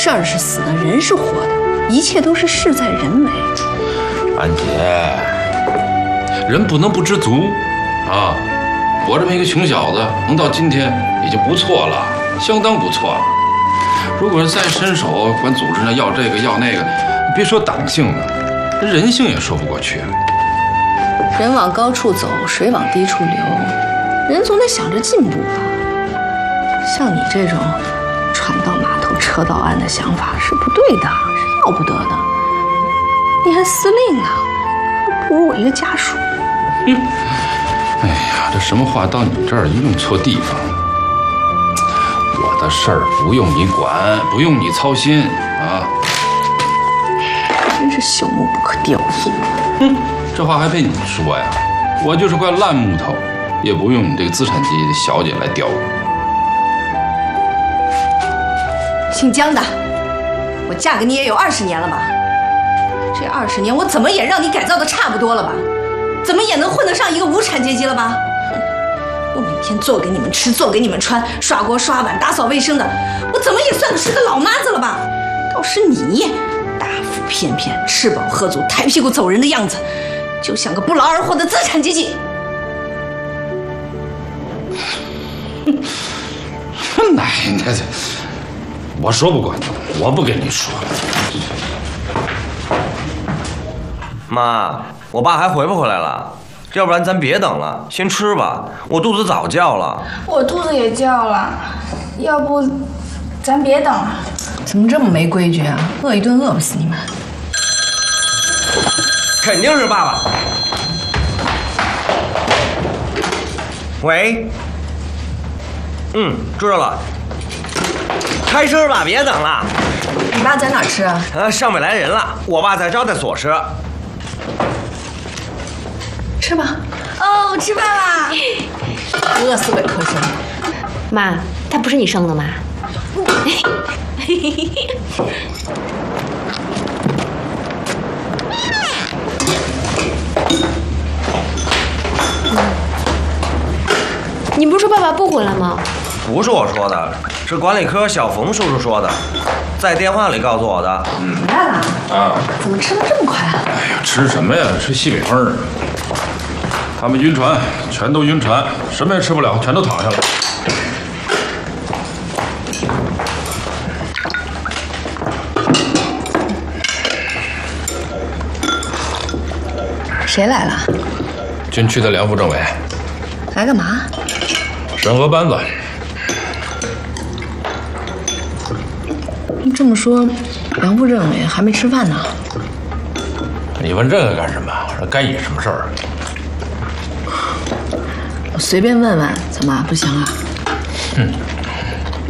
事儿是死的，人是活的，一切都是事在人为。 安姐，人不能不知足啊！我这么一个穷小子，能到今天已经不错了，相当不错了。如果再伸手管组织呢要这个要那个，别说党性了，人性也说不过去。 人往高处走，水往低处流，人总得想着进步吧。像你这种船到码头车到岸的想法是不对的，是要不得的。你还司令呢，不如我一个家属。 哎呀，这什么话到你这儿一用错地方。我的事儿不用你管，不用你操心啊。 真是朽木不可雕塑。 这话还配你说呀？我就是块烂木头，也不用你这个资产阶级的小姐来雕我。 姓江的，我嫁给你也有20年了吧？这20年我怎么也让你改造的差不多了吧？怎么也能混得上一个无产阶级了吧？我每天做给你们吃，做给你们穿，刷锅刷碗，打扫卫生的，我怎么也算是个老妈子了吧？倒是你，大腹便便，吃饱喝足，抬屁股走人的样子，就像个不劳而获的资产阶级。 奶奶，我说不过你，我不跟你说。 妈，我爸还回不回来了？要不然咱别等了，先吃吧。我肚子早叫了。 我肚子也叫了，要不咱别等了。 怎么这么没规矩啊？饿一顿饿不死你们。 肯定是爸爸。喂。知道了。开吃吧，别等了。 你爸在哪儿吃啊？ 上面来人了，我爸在招待所吃。 吃吧。 哦，吃饭啦！ 饿死鬼磕碜。 妈，他不是你生的吗？你不是说爸爸不回来吗？ 不是我说的，是管理科小冯叔叔说的，在电话里告诉我的。 回来了啊？怎么吃的这么快啊？ 哎呀，吃什么呀？吃西北风儿。他们晕船，全都晕船，什么也吃不了，全都躺下了。 谁来了？ 军区的梁副政委。 来干嘛？ 审核班子。 这么说，梁副政委还没吃饭呢？ 你问这个干什么？该你什么事儿？ 我随便问问，怎么不行啊？